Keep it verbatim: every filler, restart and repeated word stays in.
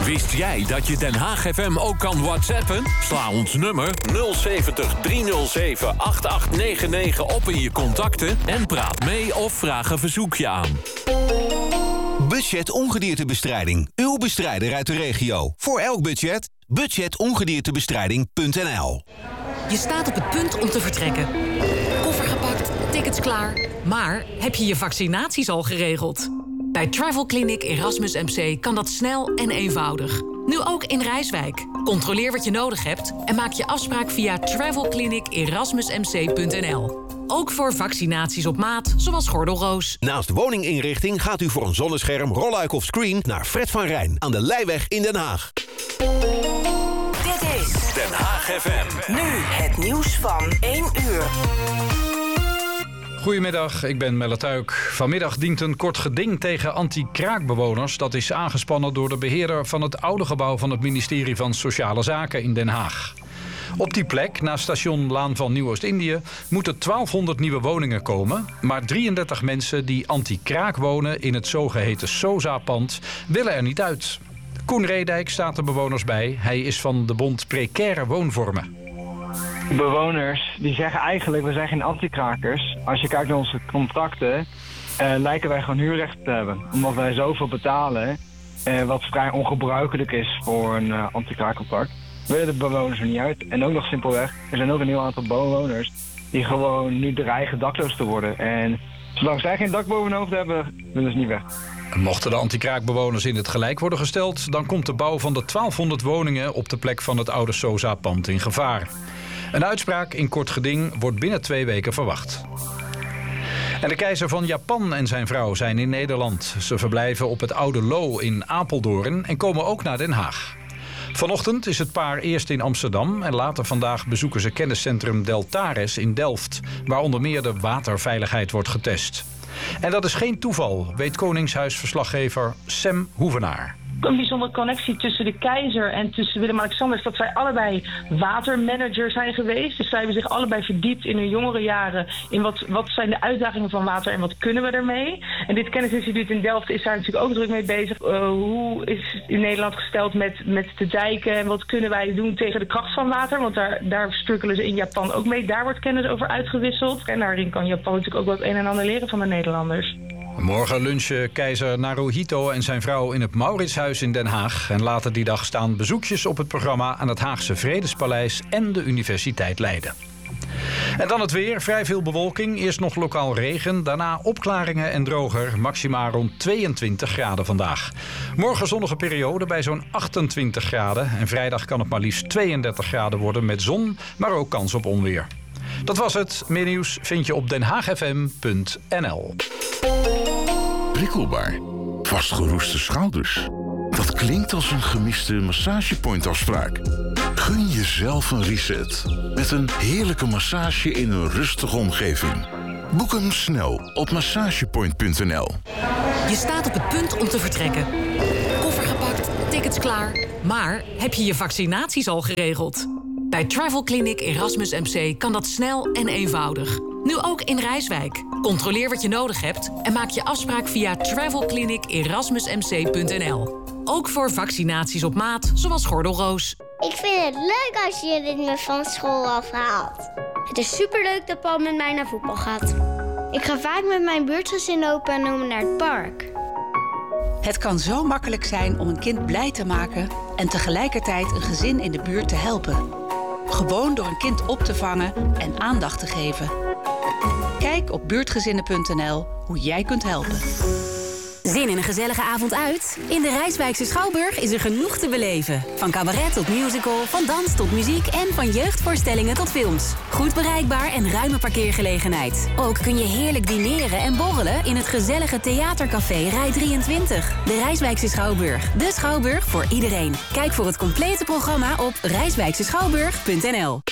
Wist jij dat je Den Haag F M ook kan whatsappen? Sla ons nummer nul zeventig driehonderd zeven achtentachtig negenennegentig op in je contacten... en praat mee of vraag een verzoekje aan. Budget ongediertebestrijding. Uw bestrijder uit de regio. Voor elk budget. budget ongediertebestrijding punt n l. Je staat op het punt om te vertrekken. Koffer gepakt, tickets klaar. Maar heb je je vaccinaties al geregeld? Bij Travel Clinic Erasmus M C kan dat snel en eenvoudig. Nu ook in Rijswijk. Controleer wat je nodig hebt en maak je afspraak via travel clinic erasmus m c punt n l. Ook voor vaccinaties op maat, zoals gordelroos. Naast woninginrichting gaat u voor een zonnescherm, rolluik of screen... naar Fred van Rijn aan de Leijweg in Den Haag. Dit is Den Haag F M. Nu het nieuws van één uur. Goedemiddag, ik ben Melle Tuik. Vanmiddag dient een kort geding tegen anti-kraakbewoners. Dat is aangespannen door de beheerder van het oude gebouw... van het ministerie van Sociale Zaken in Den Haag. Op die plek, naast station Laan van Nieuw-Oost-Indië... moeten twaalfhonderd nieuwe woningen komen. Maar drieëndertig mensen die anti-kraak wonen in het zogeheten SOZA-pand... willen er niet uit. Koen Reedijk staat de bewoners bij. Hij is van de bond Precaire Woonvormen. Bewoners die zeggen eigenlijk, we zijn geen anti-krakers. Als je kijkt naar onze contracten, uh, lijken wij gewoon huurrecht te hebben. Omdat wij zoveel betalen, uh, wat vrij ongebruikelijk is voor een uh, anti-kraakcontract. Willen de bewoners er niet uit. En ook nog simpelweg, er zijn ook een heel aantal bewoners die gewoon nu dreigen dakloos te worden. En zolang zij geen dak boven hun hoofd hebben, willen ze niet weg. Mochten de anti-kraakbewoners in het gelijk worden gesteld... dan komt de bouw van de twaalfhonderd woningen op de plek van het oude SOZA-pand in gevaar. Een uitspraak in kort geding wordt binnen twee weken verwacht. En de keizer van Japan en zijn vrouw zijn in Nederland. Ze verblijven op het Oude Loo in Apeldoorn en komen ook naar Den Haag. Vanochtend is het paar eerst in Amsterdam... en later vandaag bezoeken ze kenniscentrum Deltares in Delft... waar onder meer de waterveiligheid wordt getest. En dat is geen toeval, weet Koningshuisverslaggever Sam Hoevenaar. Een bijzondere connectie tussen de keizer en tussen Willem-Alexander is dat zij allebei watermanager zijn geweest. Dus zij hebben zich allebei verdiept in hun jongere jaren in wat, wat zijn de uitdagingen van water en wat kunnen we ermee. En dit kennisinstituut in Delft is daar natuurlijk ook druk mee bezig. Uh, hoe is het in Nederland gesteld met, met de dijken en wat kunnen wij doen tegen de kracht van water? Want daar, daar strukkelen ze in Japan ook mee. Daar wordt kennis over uitgewisseld. En daarin kan Japan natuurlijk ook wat een en ander leren van de Nederlanders. Morgen lunchen keizer Naruhito en zijn vrouw in het Mauritshuis in Den Haag. En later die dag staan bezoekjes op het programma aan het Haagse Vredespaleis en de Universiteit Leiden. En dan het weer. Vrij veel bewolking. Eerst nog lokaal regen. Daarna opklaringen en droger. Maxima rond tweeëntwintig graden vandaag. Morgen zonnige periode bij zo'n achtentwintig graden. En vrijdag kan het maar liefst tweeëndertig graden worden met zon, maar ook kans op onweer. Dat was het. Meer nieuws vind je op den haag f m punt n l. Prikkelbaar. Vastgeroeste schouders. Dat klinkt als een gemiste massagepointafspraak. Gun jezelf een reset. Met een heerlijke massage in een rustige omgeving. Boek hem snel op massagepoint punt n l. Je staat op het punt om te vertrekken. Koffer gepakt, tickets klaar. Maar heb je je vaccinaties al geregeld? Bij Travel Clinic Erasmus M C kan dat snel en eenvoudig. Nu ook in Rijswijk. Controleer wat je nodig hebt en maak je afspraak via travel clinic erasmus m c punt n l. Ook voor vaccinaties op maat, zoals gordelroos. Ik vind het leuk als je dit me van school afhaalt. Het is superleuk dat Paul met mij naar voetbal gaat. Ik ga vaak met mijn buurtgezin opa en oma naar het park. Het kan zo makkelijk zijn om een kind blij te maken en tegelijkertijd een gezin in de buurt te helpen. Gewoon door een kind op te vangen en aandacht te geven. Kijk op buurtgezinnen punt n l hoe jij kunt helpen. Zin in een gezellige avond uit? In de Rijswijkse Schouwburg is er genoeg te beleven. Van cabaret tot musical, van dans tot muziek en van jeugdvoorstellingen tot films. Goed bereikbaar en ruime parkeergelegenheid. Ook kun je heerlijk dineren en borrelen in het gezellige theatercafé Rij drieëntwintig. De Rijswijkse Schouwburg. De Schouwburg voor iedereen. Kijk voor het complete programma op rijswijkse schouwburg punt n l.